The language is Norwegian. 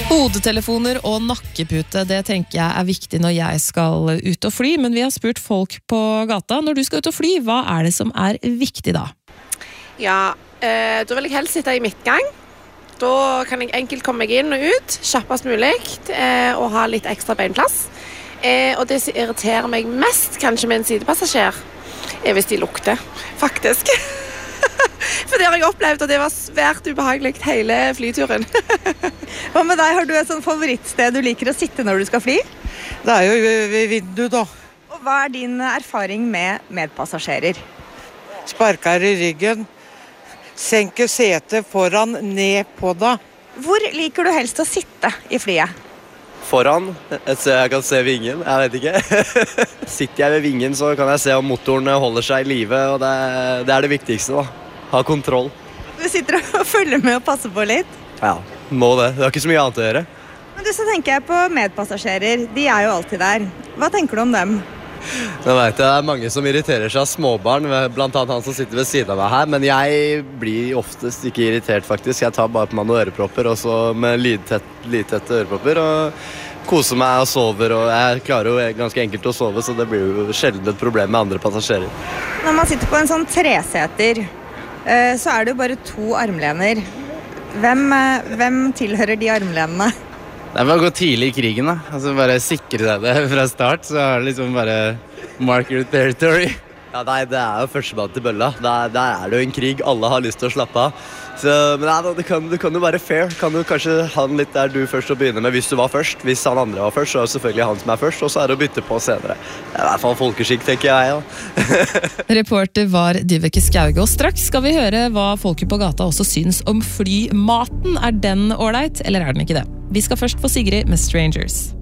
Hodetelefoner og nakkepute, det tenker jeg viktig når jeg skal ut og fly, men vi har spurt folk på gata. Når du skal ut og fly, hva det som viktig da? Ja, da vil jeg helst sitte i midtgang. Da kan jeg enkelt komme meg inn og ut, kjappest mulig, og ha litt ekstra beinplass. Og det som irriterer meg mest, kanskje med en sidepassasjer, hvis de lukter, faktisk. For det har jeg opplevd, og det var svært ubehagelig hele flyturen. Hva med deg? Har du et sånt favorittsted du liker å sitte når du skal fly? Det jo ved vinduet da. Og hva din erfaring med medpassasjerer? Sparker i ryggen, senker setet foran ned på da. Hvor liker du helst å sitte i flyet? Foran, så jeg kan se vingen, jeg vet ikke. Sitter jeg ved vingen så kan jeg se om motoren holder seg i live, og det det viktigste da. Ha kontroll. Du sitter og følger med og passer på litt? Ja, må det. Det ikke så mye annet å gjøre. Men så tenker jeg på medpassasjerer. De jo alltid der. Hva tenker du om dem? Nå vet jeg, det mange som irriterer seg av småbarn, blant annet han som sitter ved siden av meg her, men jeg blir oftest ikke irritert faktisk. Jeg tar bare på meg noen ørepropper, og så med lydtette ørepropper, og koser meg og sover, og jeg klarer jo ganske enkelt å sove, så det blir jo sjelden et problem med andre passasjerer. Når man sitter på en sånn treseter, så det jo bare 2 armlener. Hvem tilhører de armlenene? Det bare å gå tidlig i krigen da. Altså bare sikre deg det fra start, så det liksom bare mark your territory. Ja, nei, det jo førstemann til bølla. Det det jo en krig, alle har lyst til å slappe av. Så, men nei, det kan jo være fair. Kan du kanskje han litt der du først å begynne med hvis du var først. Hvis han andre var først, så det selvfølgelig han som først, og så det å bytte på senere. Det I hvert fall folkeskikk, tenker jeg. Ja. Reporter var Dyveke Skauge, og straks skal vi høre hva folket på gata også syns om flymaten. Den ålreit, eller den ikke det? Vi skal først få Sigrid med Strangers.